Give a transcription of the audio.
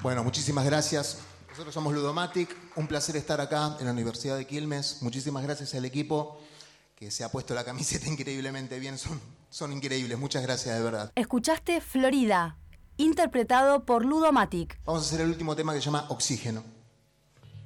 Bueno, muchísimas gracias. Nosotros somos Ludomatic. Un placer estar acá en la Universidad de Quilmes. Muchísimas gracias al equipo que se ha puesto la camiseta increíblemente bien. Son increíbles. Muchas gracias, de verdad. Escuchaste Florida, interpretado por Ludomatic. Vamos a hacer el último tema que se llama Oxígeno.